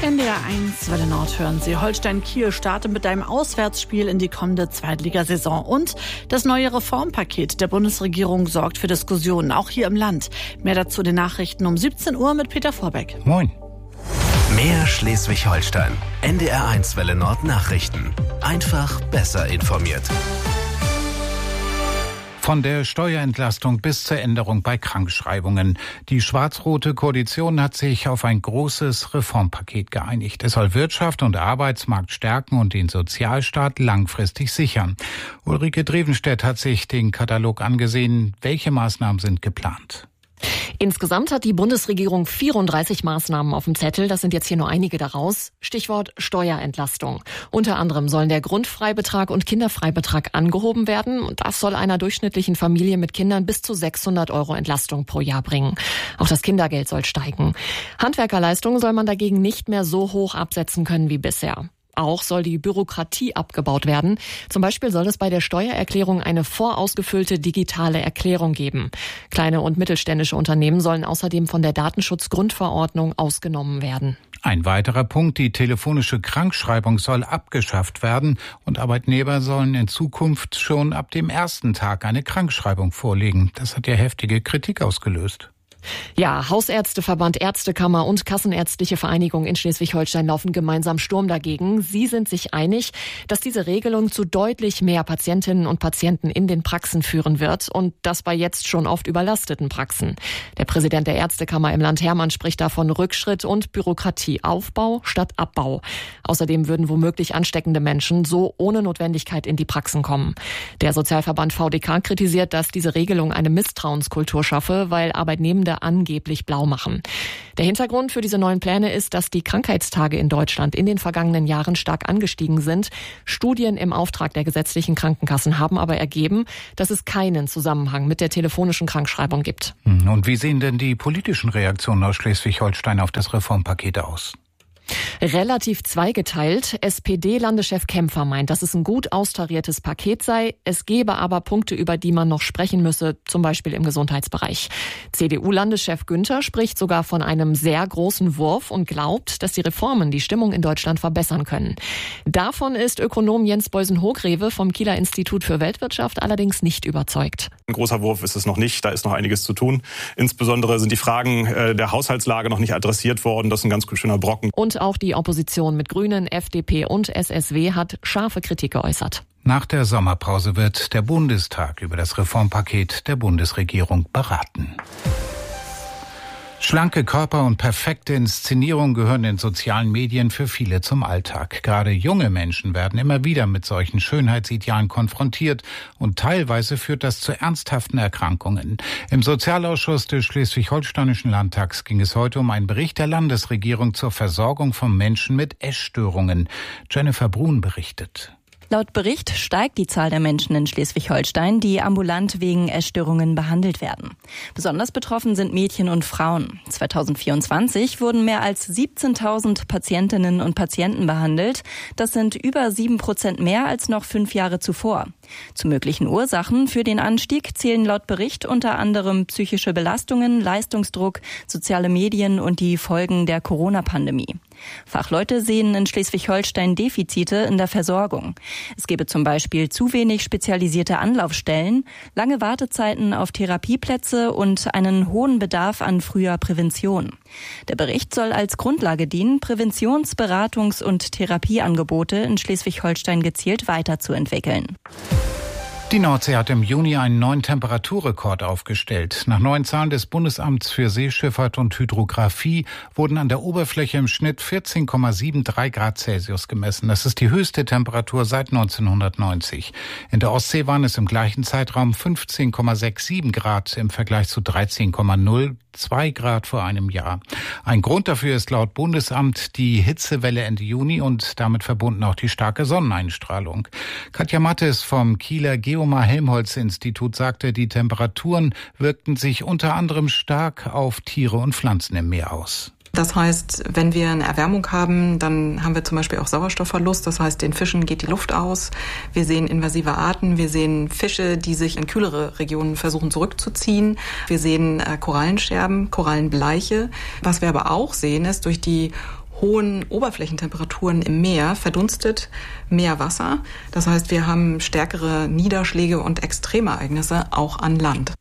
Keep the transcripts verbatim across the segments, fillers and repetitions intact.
N D R eins Welle Nord hören Sie. Holstein-Kiel startet mit einem Auswärtsspiel in die kommende Zweitligasaison. Und das neue Reformpaket der Bundesregierung sorgt für Diskussionen, auch hier im Land. Mehr dazu den Nachrichten um siebzehn Uhr mit Peter Vorbeck. Moin. Mehr Schleswig-Holstein. N D R eins Welle Nord Nachrichten. Einfach besser informiert. Von der Steuerentlastung bis zur Änderung bei Krankschreibungen. Die schwarz-rote Koalition hat sich auf ein großes Reformpaket geeinigt. Es soll Wirtschaft und Arbeitsmarkt stärken und den Sozialstaat langfristig sichern. Ulrike Drevenstedt hat sich den Katalog angesehen. Welche Maßnahmen sind geplant? Insgesamt hat die Bundesregierung vierunddreißig Maßnahmen auf dem Zettel. Das sind jetzt hier nur einige daraus. Stichwort Steuerentlastung. Unter anderem sollen der Grundfreibetrag und Kinderfreibetrag angehoben werden. Und das soll einer durchschnittlichen Familie mit Kindern bis zu sechshundert Euro Entlastung pro Jahr bringen. Auch das Kindergeld soll steigen. Handwerkerleistungen soll man dagegen nicht mehr so hoch absetzen können wie bisher. Auch soll die Bürokratie abgebaut werden. Zum Beispiel soll es bei der Steuererklärung eine vorausgefüllte digitale Erklärung geben. Kleine und mittelständische Unternehmen sollen außerdem von der Datenschutzgrundverordnung ausgenommen werden. Ein weiterer Punkt, die telefonische Krankschreibung soll abgeschafft werden und Arbeitnehmer sollen in Zukunft schon ab dem ersten Tag eine Krankschreibung vorlegen. Das hat ja heftige Kritik ausgelöst. Ja, Hausärzteverband, Ärztekammer und Kassenärztliche Vereinigung in Schleswig-Holstein laufen gemeinsam Sturm dagegen. Sie sind sich einig, dass diese Regelung zu deutlich mehr Patientinnen und Patienten in den Praxen führen wird und das bei jetzt schon oft überlasteten Praxen. Der Präsident der Ärztekammer im Land Hermann spricht davon Rückschritt und Bürokratieaufbau statt Abbau. Außerdem würden womöglich ansteckende Menschen so ohne Notwendigkeit in die Praxen kommen. Der Sozialverband V D K kritisiert, dass diese Regelung eine Misstrauenskultur schaffe, weil Arbeitnehmende angeblich blau machen. Der Hintergrund für diese neuen Pläne ist, dass die Krankheitstage in Deutschland in den vergangenen Jahren stark angestiegen sind. Studien im Auftrag der gesetzlichen Krankenkassen haben aber ergeben, dass es keinen Zusammenhang mit der telefonischen Krankschreibung gibt. Und wie sehen denn die politischen Reaktionen aus Schleswig-Holstein auf das Reformpaket aus? Relativ zweigeteilt. S P D-Landeschef Kämpfer meint, dass es ein gut austariertes Paket sei. Es gebe aber Punkte, über die man noch sprechen müsse, zum Beispiel im Gesundheitsbereich. C D U-Landeschef Günther spricht sogar von einem sehr großen Wurf und glaubt, dass die Reformen die Stimmung in Deutschland verbessern können. Davon ist Ökonom Jens Beusen-Hogrewe vom Kieler Institut für Weltwirtschaft allerdings nicht überzeugt. Ein großer Wurf ist es noch nicht, da ist noch einiges zu tun. Insbesondere sind die Fragen der Haushaltslage noch nicht adressiert worden. Das ist ein ganz schöner Brocken. Und auch die Opposition mit Grünen, F D P und S S W hat scharfe Kritik geäußert. Nach der Sommerpause wird der Bundestag über das Reformpaket der Bundesregierung beraten. Schlanke Körper und perfekte Inszenierung gehören in sozialen Medien für viele zum Alltag. Gerade junge Menschen werden immer wieder mit solchen Schönheitsidealen konfrontiert und teilweise führt das zu ernsthaften Erkrankungen. Im Sozialausschuss des Schleswig-Holsteinischen Landtags ging es heute um einen Bericht der Landesregierung zur Versorgung von Menschen mit Essstörungen. Jennifer Brun berichtet. Laut Bericht steigt die Zahl der Menschen in Schleswig-Holstein, die ambulant wegen Essstörungen behandelt werden. Besonders betroffen sind Mädchen und Frauen. zweitausendvierundzwanzig wurden mehr als siebzehntausend Patientinnen und Patienten behandelt. Das sind über sieben Prozent mehr als noch fünf Jahre zuvor. Zu möglichen Ursachen für den Anstieg zählen laut Bericht unter anderem psychische Belastungen, Leistungsdruck, soziale Medien und die Folgen der Corona-Pandemie. Fachleute sehen in Schleswig-Holstein Defizite in der Versorgung. Es gebe zum Beispiel zu wenig spezialisierte Anlaufstellen, lange Wartezeiten auf Therapieplätze und einen hohen Bedarf an früher Prävention. Der Bericht soll als Grundlage dienen, Präventions-, Beratungs- und Therapieangebote in Schleswig-Holstein gezielt weiterzuentwickeln. Die Nordsee hat im Juni einen neuen Temperaturrekord aufgestellt. Nach neuen Zahlen des Bundesamts für Seeschifffahrt und Hydrographie wurden an der Oberfläche im Schnitt vierzehn Komma dreiundsiebzig Grad Celsius gemessen. Das ist die höchste Temperatur seit neunzehnhundertneunzig. In der Ostsee waren es im gleichen Zeitraum fünfzehn Komma siebenundsechzig Grad im Vergleich zu dreizehn Komma null zwei Grad vor einem Jahr. Ein Grund dafür ist laut Bundesamt die Hitzewelle Ende Juni und damit verbunden auch die starke Sonneneinstrahlung. Katja Mattes vom Kieler Geomar-Helmholtz-Institut sagte, die Temperaturen wirkten sich unter anderem stark auf Tiere und Pflanzen im Meer aus. Das heißt, wenn wir eine Erwärmung haben, dann haben wir zum Beispiel auch Sauerstoffverlust. Das heißt, den Fischen geht die Luft aus. Wir sehen invasive Arten. Wir sehen Fische, die sich in kühlere Regionen versuchen zurückzuziehen. Wir sehen äh, Korallenscherben, Korallenbleiche. Was wir aber auch sehen, ist durch die hohen Oberflächentemperaturen im Meer verdunstet mehr Wasser. Das heißt, wir haben stärkere Niederschläge und Extremereignisse auch an Land.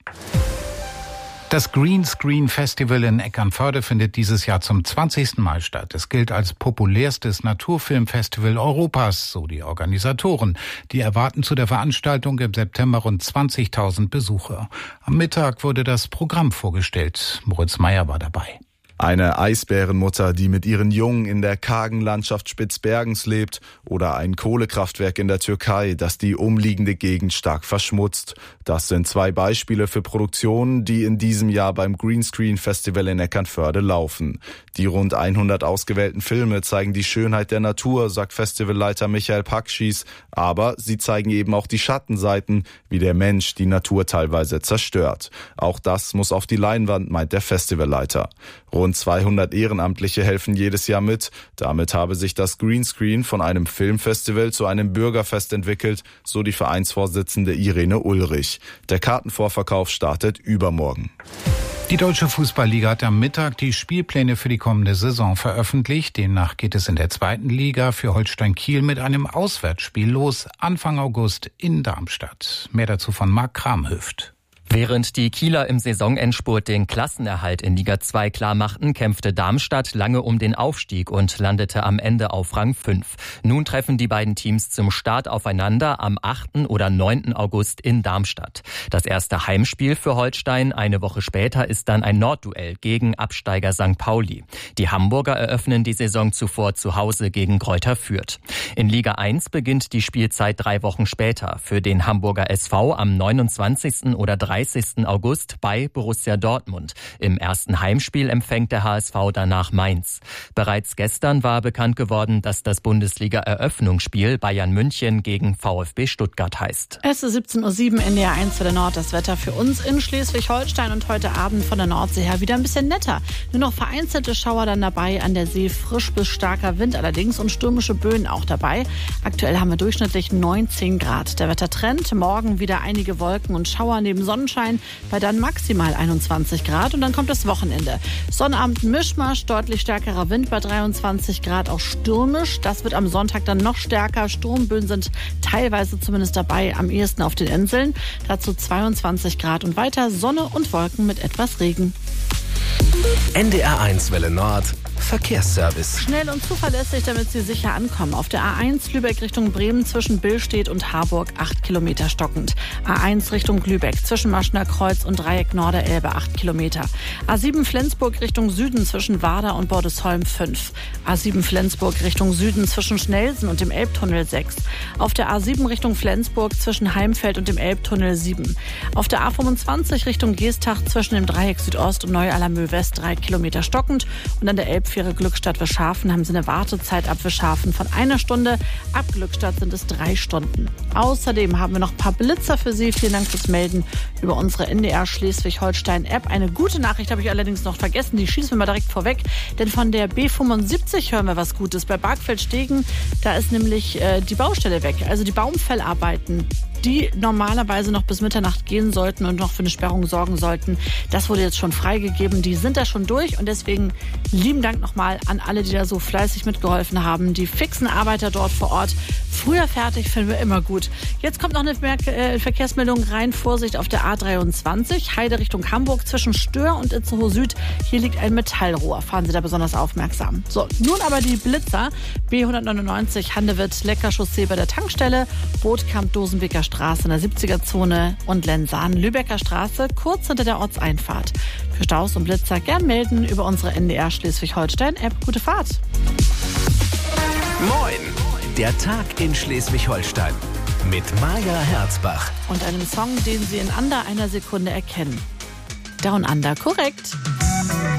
Das Green Screen Festival in Eckernförde findet dieses Jahr zum zwanzigsten Mal statt. Es gilt als populärstes Naturfilmfestival Europas, so die Organisatoren. Die erwarten zu der Veranstaltung im September rund zwanzigtausend Besucher. Am Mittag wurde das Programm vorgestellt. Moritz Meyer war dabei. Eine Eisbärenmutter, die mit ihren Jungen in der kargen Landschaft Spitzbergens lebt, oder ein Kohlekraftwerk in der Türkei, das die umliegende Gegend stark verschmutzt. Das sind zwei Beispiele für Produktionen, die in diesem Jahr beim Greenscreen Festival in Eckernförde laufen. Die rund hundert ausgewählten Filme zeigen die Schönheit der Natur, sagt Festivalleiter Michael Pakschis, aber sie zeigen eben auch die Schattenseiten, wie der Mensch die Natur teilweise zerstört. Auch das muss auf die Leinwand, meint der Festivalleiter. Rund zweihundert Ehrenamtliche helfen jedes Jahr mit. Damit habe sich das Greenscreen von einem Filmfestival zu einem Bürgerfest entwickelt, so die Vereinsvorsitzende Irene Ulrich. Der Kartenvorverkauf startet übermorgen. Die Deutsche Fußballliga hat am Mittag die Spielpläne für die kommende Saison veröffentlicht. Demnach geht es in der zweiten Liga für Holstein Kiel mit einem Auswärtsspiel los, Anfang August in Darmstadt. Mehr dazu von Marc Kramhöft. Während die Kieler im Saisonendspurt den Klassenerhalt in Liga zwei klar machten, kämpfte Darmstadt lange um den Aufstieg und landete am Ende auf Rang fünf. Nun treffen die beiden Teams zum Start aufeinander am achten oder neunten August in Darmstadt. Das erste Heimspiel für Holstein eine Woche später ist dann ein Nordduell gegen Absteiger Sankt Pauli. Die Hamburger eröffnen die Saison zuvor zu Hause gegen Greuther Fürth. In Liga eins beginnt die Spielzeit drei Wochen später. Für den Hamburger S V am neunundzwanzigsten oder dreißigsten August bei Borussia Dortmund. Im ersten Heimspiel empfängt der H S V danach Mainz. Bereits gestern war bekannt geworden, dass das Bundesliga-Eröffnungsspiel Bayern München gegen VfB Stuttgart heißt. Es ist siebzehn Uhr sieben, N D R eins für der Nord. Das Wetter für uns in Schleswig-Holstein und heute Abend von der Nordsee her wieder ein bisschen netter. Nur noch vereinzelte Schauer dann dabei, an der See frisch bis starker Wind allerdings und stürmische Böen auch dabei. Aktuell haben wir durchschnittlich neunzehn Grad. Der Wettertrend, morgen wieder einige Wolken und Schauer neben Sonnenschein bei dann maximal einundzwanzig Grad und dann kommt das Wochenende. Sonnabend Mischmasch, deutlich stärkerer Wind bei dreiundzwanzig Grad, auch stürmisch. Das wird am Sonntag dann noch stärker. Sturmböen sind teilweise zumindest dabei, am ehesten auf den Inseln. Dazu zweiundzwanzig Grad und weiter Sonne und Wolken mit etwas Regen. N D R eins Welle Nord Verkehrsservice. Schnell und zuverlässig, damit Sie sicher ankommen. Auf der A eins Lübeck Richtung Bremen zwischen Billstedt und Harburg acht Kilometer stockend. A eins Richtung Lübeck zwischen Maschner Kreuz und Dreieck Norderelbe acht Kilometer. A sieben Flensburg Richtung Süden zwischen Warder und Bordesholm fünf. A sieben Flensburg Richtung Süden zwischen Schnelsen und dem Elbtunnel sechs. Auf der A sieben Richtung Flensburg zwischen Heimfeld und dem Elbtunnel sieben. Auf der A fünfundzwanzig Richtung Geestach zwischen dem Dreieck Südost und Neu-Alamö West drei Kilometer stockend. Und an der Elbfähre Glückstadt-Wischhafen haben Sie eine Wartezeit ab Wischhafen von einer Stunde. Ab Glückstadt sind es drei Stunden. Außerdem haben wir noch ein paar Blitzer für Sie. Vielen Dank fürs Melden über unsere N D R Schleswig-Holstein-App. Eine gute Nachricht habe ich allerdings noch vergessen. Die schießen wir mal direkt vorweg. Denn von der B fünfundsiebzig hören wir was Gutes. Bei Bargfeld-Stegen, da ist nämlich äh, die Baustelle weg. Also die Baumfellarbeiten, die normalerweise noch bis Mitternacht gehen sollten und noch für eine Sperrung sorgen sollten. Das wurde jetzt schon freigegeben. Die sind da schon durch und deswegen lieben Dank nochmal an alle, die da so fleißig mitgeholfen haben. Die fixen Arbeiter dort vor Ort. Früher fertig finden wir immer gut. Jetzt kommt noch eine Verkehrsmeldung rein. Vorsicht auf der A dreiundzwanzig, Heide Richtung Hamburg zwischen Stör und Itzehoe Süd. Hier liegt ein Metallrohr. Fahren Sie da besonders aufmerksam. So, nun aber die Blitzer. B hundertneunundneunzig Handewitt, Lecker-Chaussee bei der Tankstelle, Bootkamp, Dosenbeker Straße in der siebziger-Zone und Lensahn, Lübecker Straße, kurz hinter der Ortseinfahrt. Für Staus und Blitzer gern melden über unsere N D R Schleswig-Holstein-App. Gute Fahrt! Moin! Der Tag in Schleswig-Holstein mit Maja Herzbach. Und einem Song, den Sie in under einer Sekunde erkennen. Down Under, korrekt.